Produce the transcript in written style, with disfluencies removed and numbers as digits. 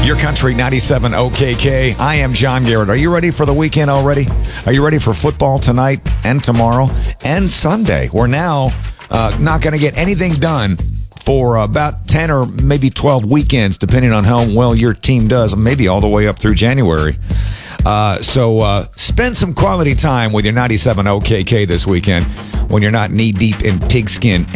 Your Country 97 OKK. I am John Garrett. Are you ready for the weekend already? Are you ready for football tonight and tomorrow and Sunday? We're now not going to get anything done for about 10 or maybe 12 weekends, depending on how well your team does, maybe all the way up through January. So spend some quality time with your 97 OKK this weekend when you're not knee-deep in pigskin